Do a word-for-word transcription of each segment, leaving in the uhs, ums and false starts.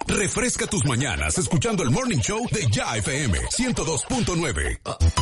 Refresca tus mañanas escuchando el Morning Show de Ya F M ciento dos punto nueve.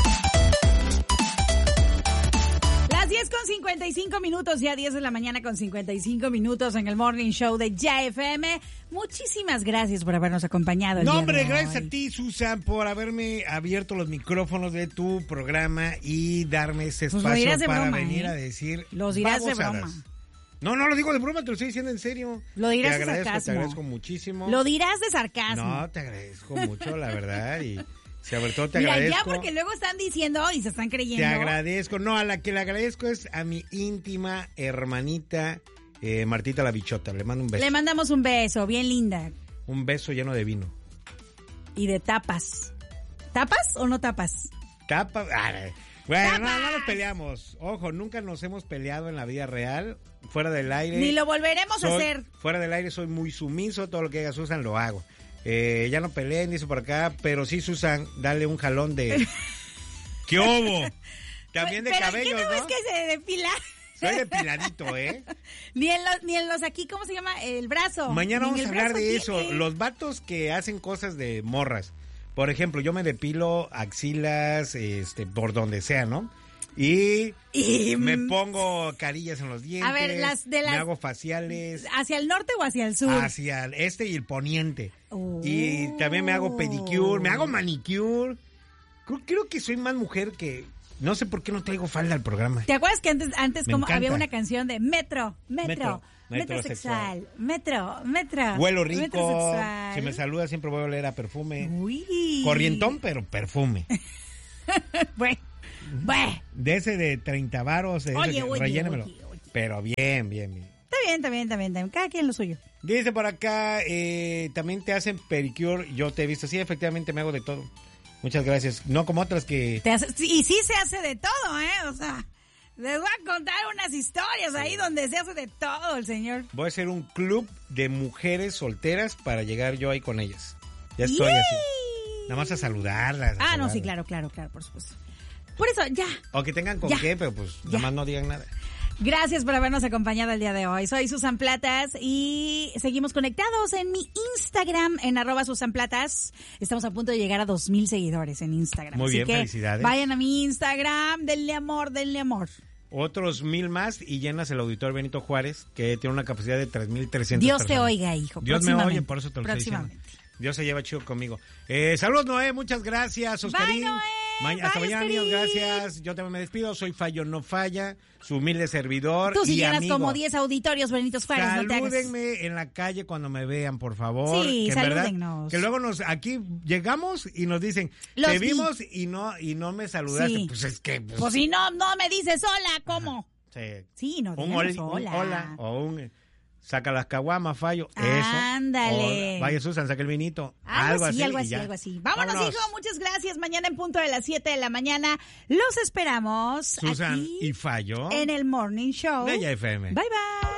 Las diez con cincuenta y cinco minutos, ya diez de la mañana con cincuenta y cinco minutos en el Morning Show de Ya F M. Muchísimas gracias por habernos acompañado el No, día hombre, de gracias hoy. a ti, Susan, por haberme abierto los micrófonos de tu programa y darme ese Pues espacio lo dirás de para broma, venir ¿eh? a decir Los dirás de babosadas. broma. No, no lo digo de broma, te lo estoy diciendo en serio. Lo dirás te de agradezco, sarcasmo. Te agradezco muchísimo. Lo dirás de sarcasmo. No, te agradezco mucho, la verdad, y sobre todo te Mira, agradezco. ya porque luego están diciendo y se están creyendo. Te agradezco. No, a la que le agradezco es a mi íntima hermanita eh, Martita la Bichota. Le mando un beso. Le mandamos un beso, bien linda. Un beso lleno de vino. Y de tapas. ¿Tapas o no tapas? Tapa. Ah, bueno, ¡Tapas! no, no nos peleamos. Ojo, nunca nos hemos peleado en la vida real. Fuera del aire. Ni lo volveremos soy, a hacer. Fuera del aire soy muy sumiso. Todo lo que diga Susan lo hago. Eh, ya no peleen, dice por acá. Pero sí, Susan, dale un jalón de... ¿Qué hubo? También de Pero cabello, ¿qué no ¿no? ves que se depila? Soy depiladito, ¿eh? Ni en los, ni en los aquí, ¿cómo se llama? El brazo. Mañana Ni en vamos a el hablar brazo de eso. tiene. Los vatos que hacen cosas de morras. Por ejemplo, yo me depilo axilas, este, por donde sea, ¿no? Y, Y, me mm, pongo carillas en los dientes. A ver, las de las- Me hago faciales ¿Hacia el norte o hacia el sur? hacia el este y el poniente. Oh. Y también me hago pedicure, me hago manicure. Creo, creo que soy más mujer que... No sé por qué no traigo falda al programa. ¿Te acuerdas que antes, antes Me como encanta. había una canción de metro, metro, Metro, metro, metrosexual. sexual, metro, metro. Huelo rico. metrosexual. Si me saluda siempre voy a oler a perfume. Uy. Corrientón, pero perfume. Bueno, bueno. De ese de treinta varos, de ese Oye, que- oye, rellénemelo. oye, oye. Pero bien, bien, bien. Está bien, está bien, está bien, está bien. Cada quien lo suyo. Dice por acá, eh, también te hacen pedicure. Yo te he visto, sí, efectivamente me hago de todo. Muchas gracias. No como otras que... Te hace- sí, y sí se hace de todo, ¿eh? O sea, les voy a contar unas historias ahí donde se hace de todo el señor. Voy a hacer un club de mujeres solteras para llegar yo ahí con ellas. Ya estoy ¡Yay! así. Nada más a saludarlas. a Ah, no, saludarlas. sí, claro, claro, claro, por supuesto. Por eso, ya. O que tengan con Ya. qué, pero pues Ya. nada más no digan nada. Gracias por habernos acompañado el día de hoy. Soy Susan Platas y seguimos conectados en mi Instagram, en arroba Susan Platas. Estamos a punto de llegar a dos mil seguidores en Instagram. Muy Así bien, que felicidades. vayan a mi Instagram, denle amor, denle amor. Otros mil más y llenas el auditorio Benito Juárez, que tiene una capacidad de tres mil trescientas Dios te personas. oiga, hijo. Dios me próximamente, oye, por eso te lo estoy diciendo. próximamente. Dios se lleva chido conmigo. Eh, saludos, Noé, muchas gracias, Oscarín. Noé. Ma- Bye, hasta mañana, amigos, Oscarín. gracias. Yo también me despido, soy Fallo No Falla, su humilde servidor Tú si y llenas amigo. como diez auditorios, Benito Juárez, no te hagas. Salúdenme en la calle cuando me vean, por favor. Sí, que en verdad, salúdennos. que luego nos aquí llegamos y nos dicen, Los te vi. vimos y no y no me saludaste. Sí. Pues es que pues, Pues si no, no me dices hola, ¿cómo? sí. Sí, no un, digamos oli- un hola. hola o un saca las caguamas, Fallo. Ándale. Eso. O, vaya, Susan, saca el vinito. Algo, así, algo y así, ya. algo así. Vámonos, Vámonos. hijo, muchas gracias. Mañana en punto de las siete de la mañana los esperamos Susan aquí y Fallo en el Morning Show de Ya F M. Bye, bye.